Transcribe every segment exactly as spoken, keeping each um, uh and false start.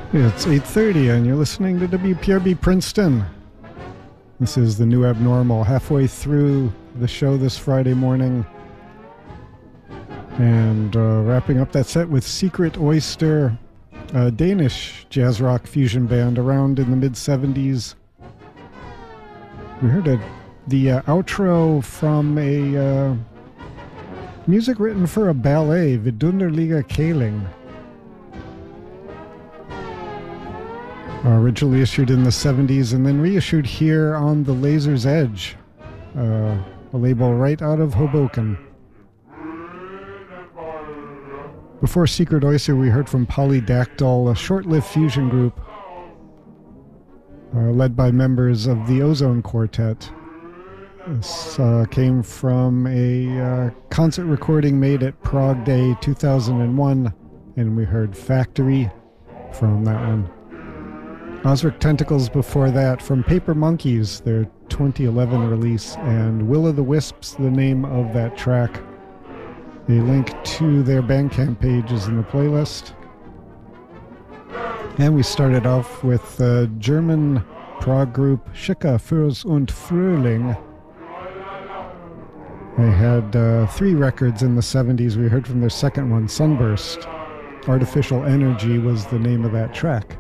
It's eight thirty and you're listening to W P R B Princeton. This is the New Abnormal, halfway through the show this Friday morning. And uh, wrapping up that set with Secret Oyster, a Danish jazz rock fusion band around in the mid seventies. We heard a, the uh, outro from a uh, music written for a ballet, Vidunderlige Kæling. Originally issued in the seventies and then reissued here on the Laser's Edge, uh, a label right out of Hoboken. Before Secret Oyster, we heard from Polydactyl, a short-lived fusion group uh, led by members of the Ozone Quartet. This uh, came from a uh, concert recording made at Prague Day two thousand one, and we heard Factory from that one. Osric Tentacles before that from Paper Monkeys, their twenty eleven release, and Will o' the Wisps, the name of that track. A link to their Bandcamp page is in the playlist. And we started off with the German prog group Schicka Fürst und Frühling. They had uh, three records in the seventies. We heard from their second one, Sunburst. Artificial Energy was the name of that track.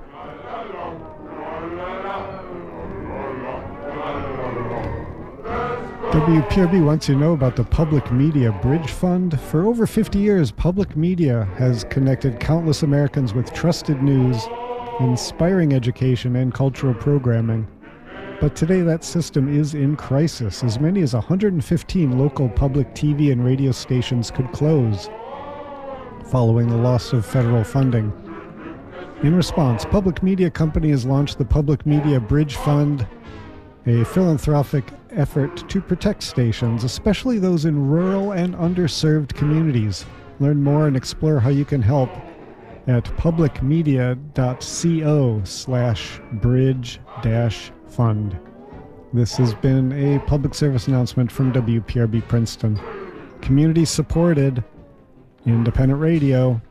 W P R B wants you to know about the Public Media Bridge Fund. For over fifty years, Public Media has connected countless Americans with trusted news, inspiring education, and cultural programming. But today that system is in crisis. As many as one hundred fifteen local public T V and radio stations could close, following the loss of federal funding. In response, Public Media Company has launched the Public Media Bridge Fund, a philanthropic effort to protect stations, especially those in rural and underserved communities. Learn more and explore how you can help at publicmedia.co slash bridge dash fund. This has been a public service announcement from W P R B Princeton. Community supported, independent radio.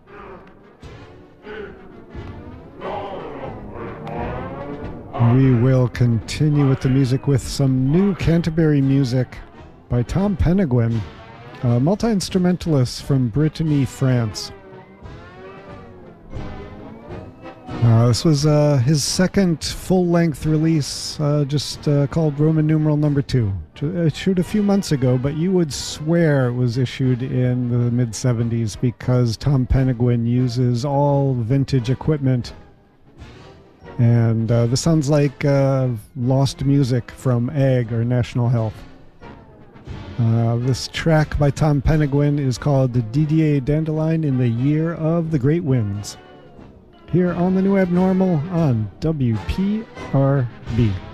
We will continue with the music with some new Canterbury music by Tom Penguin, a multi-instrumentalist from Brittany, France. Uh, this was uh, his second full-length release, uh, just uh, called Roman numeral number two. Issued a few months ago, but you would swear it was issued in the mid seventies because Tom Penguin uses all vintage equipment. And uh, this sounds like uh, lost music from Ag or National Health. Uh, this track by Tom Penguin is called the D D A Dandelion in the Year of the Great Winds. Here on the New Abnormal on W P R B.